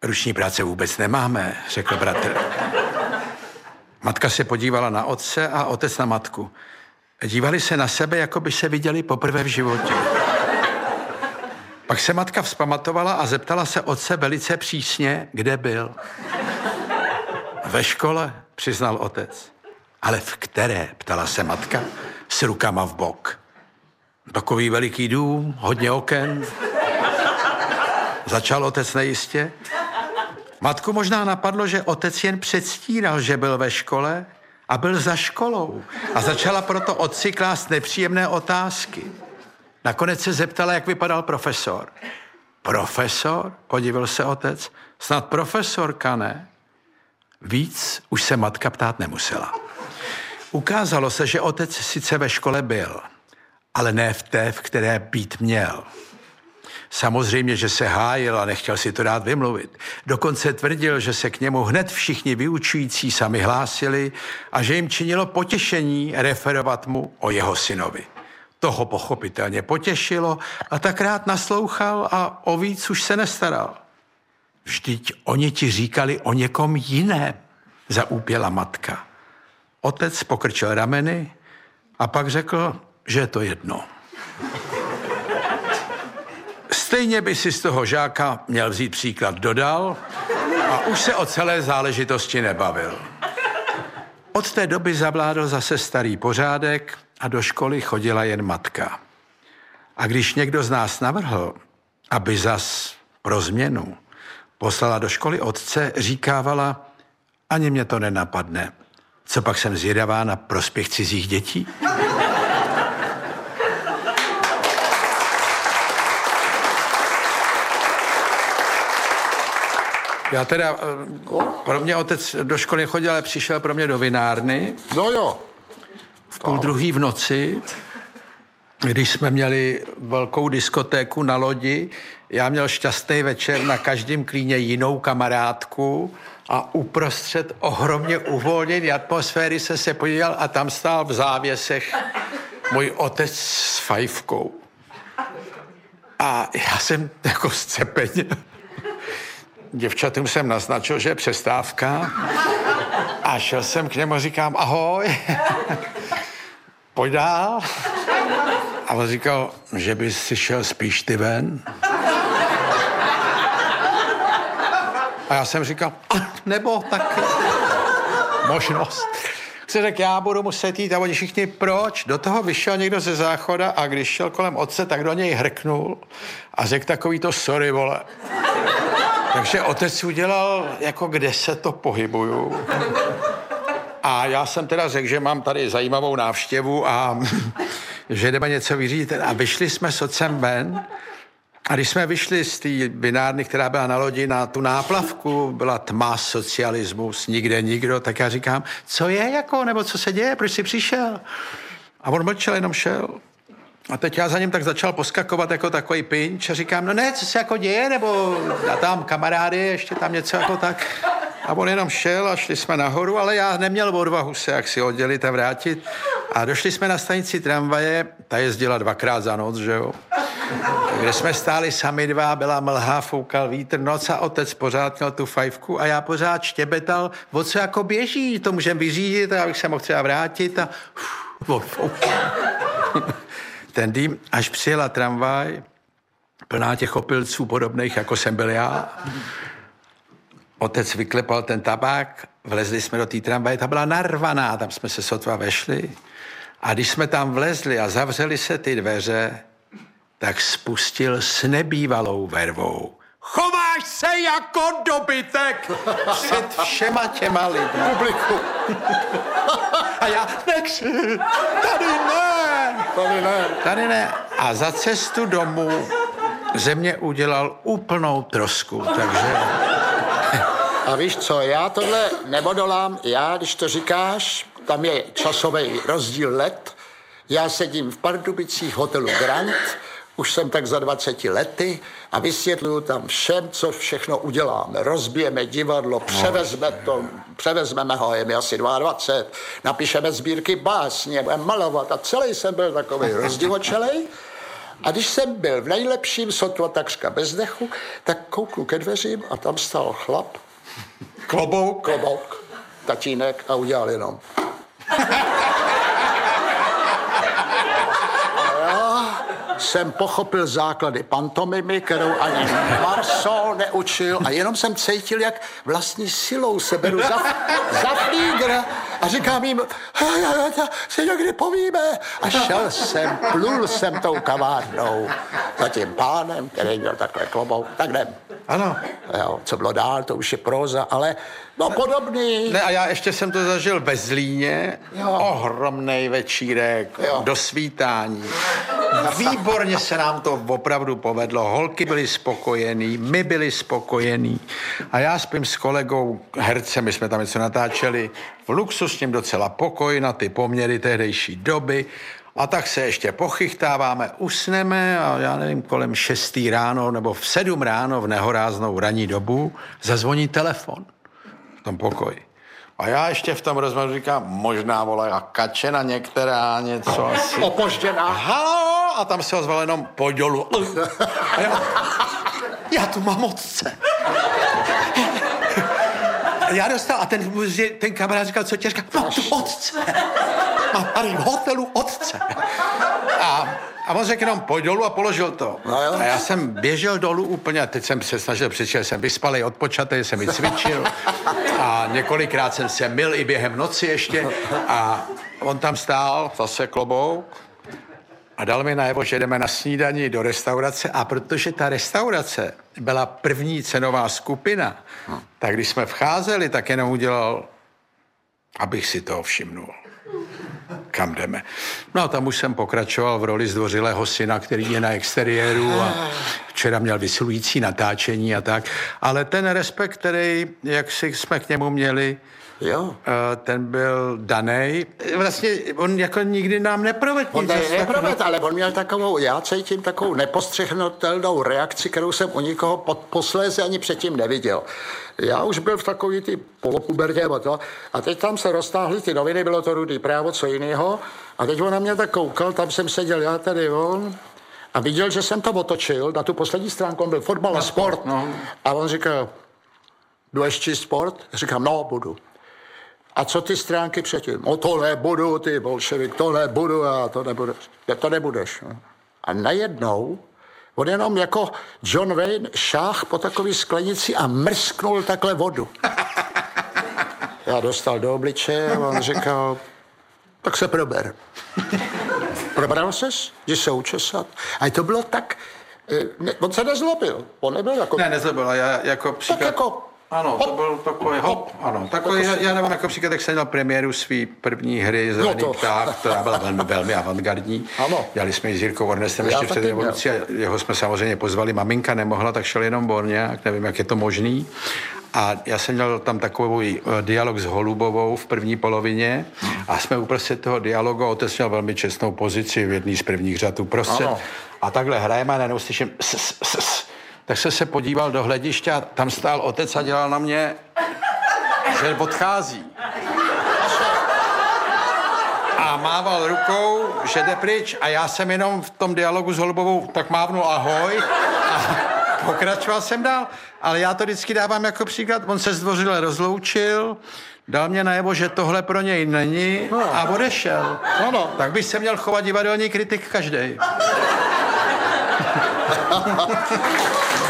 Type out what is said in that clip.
ruční práce vůbec nemáme, řekl bratr. Matka se podívala na otce a otec na matku. Dívali se na sebe, jako by se viděli poprvé v životě. Pak se matka vzpamatovala a zeptala se otce velice přísně, kde byl. Ve škole, přiznal otec. Ale v které, ptala se matka, s rukama v bok. Takový veliký dům, hodně oken. Začal otec nejistě. Matku možná napadlo, že otec jen předstíral, že byl ve škole a byl za školou. A začala proto otci klást nepříjemné otázky. Nakonec se zeptala, jak vypadal profesor. Profesor? Podivil se otec. Snad profesorka, ne? Víc už se matka ptát nemusela. Ukázalo se, že otec sice ve škole byl, ale ne v té, v které být měl. Samozřejmě, že se hájil a nechtěl si to dát vymluvit. Dokonce tvrdil, že se k němu hned všichni vyučující sami hlásili a že jim činilo potěšení referovat mu o jeho synovi. To ho pochopitelně potěšilo a tak rád naslouchal a o víc už se nestaral. Vždyť oni ti říkali o někom jiném, zaúpěla matka. Otec pokrčil rameny a pak řekl, že je to jedno. Stejně by si z toho žáka měl vzít příklad, dodal a už se o celé záležitosti nebavil. Od té doby zavládl zase starý pořádek a do školy chodila jen matka. A když někdo z nás navrhl, aby zas pro změnu poslala do školy otce, říkávala, ani mě to nenapadne. Co pak jsem zvědavá na prospěch cizích dětí? Já teda, pro mě otec do školy chodil, ale přišel pro mě do vinárny. No jo. V 1:30 v noci, když jsme měli velkou diskotéku na lodi, já měl šťastný večer, na každém klíně jinou kamarádku a uprostřed ohromně uvolněné atmosféry se podíval a tam stál v závěsech můj otec s fajfkou. A já jsem jako scepeně. Děvčatům jsem naznačil, že je přestávka a šel jsem k němu a říkám, ahoj, pojď dál. A on říkal, že bys si šel spíš ty ven. A já jsem říkal, nebo tak možnost. Se řekl, já budu muset jít a oni všichni, proč? Do toho vyšel někdo ze záchoda a když šel kolem otce, tak do něj hrknul a řekl takový to sorry, vole. Takže otec udělal, jako kde se to pohybuju. A já jsem teda řekl, že mám tady zajímavou návštěvu a že jdeme něco vyřídit. A vyšli jsme s otcem ven. A když jsme vyšli z té vinárny, která byla na lodi, na tu náplavku, byla tma, socialismus, nikde nikdo, tak já říkám, co je jako, nebo co se děje, proč jsi přišel? A on mlčel, jenom šel. A teď já za ním tak začal poskakovat jako takový pinč a říkám, no ne, co se jako děje, nebo já tam kamarády, ještě tam něco jako tak. A on jenom šel a šli jsme nahoru, ale já neměl odvahu se jak si oddělit a vrátit. A došli jsme na stanici tramvaje, ta jezdila 2krát za noc, že jo. Kde jsme stáli sami dva, byla mlha, foukal vítr, noc a otec pořád měl tu fajfku a já pořád štěbetal, o co jako běží, to můžeme vyřídit a abych se mohl třeba vrátit a odfoukal. Ten dým, až přijela tramvaj, plná těch opilců podobných, jako jsem byl já. Otec vyklepal ten tabák, vlezli jsme do té tramvaje, ta byla narvaná, tam jsme se sotva vešli. A když jsme tam vlezli a zavřeli se ty dveře, tak spustil s nebývalou vervou. Chováš se jako dobytek před všema těma lidmi. Publiku. A já, nechci, tady ne. Tady ne. Tady ne. A za cestu domů ze mě udělal úplnou trosku, takže... A víš co, já tohle neodolám, když to říkáš, tam je časový rozdíl let. Já sedím v Pardubicích hotelu Grand, už jsem tak za 20 lety a vysvětluju tam všem, co všechno uděláme. Rozbijeme divadlo, převezmeme ho, je mi asi 22, napíšeme sbírky básně, budeme malovat a celý jsem byl takový rozdivočelej. A když jsem byl v nejlepším, sotva takřka bez dechu, tak kouknu ke dveřím a tam stál chlap. Klobouk. Tatínek a udělal jenom. Jsem pochopil základy pantomimy, kterou ani Marceau neučil a jenom jsem cítil, jak vlastní silou se beru za flígra a říkám jim, si někdy povíme. A plul jsem tou kavárnou za tím pánem, který měl takhle klobouk, tak jdem. Ano. Jo, co bylo dál, to už je próza, ale no podobný. Ne, a já ještě jsem to zažil ve Zlíně. Ohromnej večírek, do svítání. Výborně se nám to opravdu povedlo. Holky byly spokojený, my byli spokojení. A já spím s kolegou hercem, my jsme tam něco natáčeli v luxusním docela pokoji na ty poměry tehdejší doby. A tak se ještě pochychtáváme, usneme a já nevím, kolem 6 ráno nebo v 7 ráno v nehoráznou ranní dobu zazvoní telefon v tom pokoji. A já ještě v tom rozhovoru říkám, možná volá kačena některá, něco asi. Opožděná. Haló! A tam se ozval jenom pojď dolů. Já tu mám otce. Já dostal a ten kamarád říkal, co tě říká? Mám tu otce. Mám tady v hotelu otce. A on řekl jenom, pojď dolů a položil to. No a já jsem běžel dolů úplně a teď jsem se snažil přišel, jsem vyspalej, odpočatej, jsem i cvičil a několikrát jsem se myl i během noci ještě a on tam stál, zase klobouk a dal mi najevo, že jdeme na snídani do restaurace a protože ta restaurace byla první cenová skupina, tak když jsme vcházeli, tak jenom udělal, abych si toho všimnul. Kam jdeme. No a tam už jsem pokračoval v roli zdvořilého syna, který je na exteriéru a včera měl vysilující natáčení a tak. Ale ten respekt, který, jak si jsme k němu měli, ten byl danej. Vlastně on jako nikdy nám neprovedl. On neprovedl, ale on měl takovou, já cítím takovou nepostřehnutelnou reakci, kterou jsem u nikoho posléze ani předtím neviděl. Já už byl v takový ty polopubertě a teď tam se roztáhly ty noviny, bylo to Rudý právo, co jiného. A teď on na mě tak koukal, tam jsem seděl já, tady on. A viděl, že jsem to otočil, na tu poslední stránku, on byl fotbal a sport. No. A on říkal, budeš číst sport? Říkám, no, budu. A co ty stránky předtím? No to nebudu, ty bolševik, to nebudu a to nebudeš. To nebudeš. No. A najednou on jenom jako John Wayne šáh po takový sklenici a mrsknul takhle vodu. Já dostal do obličeje a on říkal, tak se prober. Probral ses? Jdi se učesat? A to bylo tak, on se nezlobil. On nebyl jako... Ne, nezlobil, já jako příklad... Tak jako... Ano, to byl takový hop, ano. Takový, já nevím, jako příklad, jak jsem měl premiéru svý první hry Zelený pták, která byla velmi avantgardní. Ano. Dělali jsme ji s Jirkou Ornestem ještě před revolucí a jeho jsme samozřejmě pozvali. Maminka nemohla, tak šel jenom Borňák, nevím, jak je to možný. A já jsem měl tam takový dialog s Holubovou v první polovině a jsme uprostřed toho dialogu, otec měl velmi čestnou pozici v jedný z prvních řad uprostřed. A takhle hrajeme a najednou slyším tak se podíval do hlediště a tam stál otec a dělal na mě, že odchází. A mával rukou, že jde pryč a já jsem jenom v tom dialogu s Holubovou tak mávnul ahoj a pokračoval jsem dál. Ale já to vždycky dávám jako příklad, on se zdvořile rozloučil, dal mě najevo, že tohle pro něj není a odešel. Tak by se měl chovat divadelní kritik každej.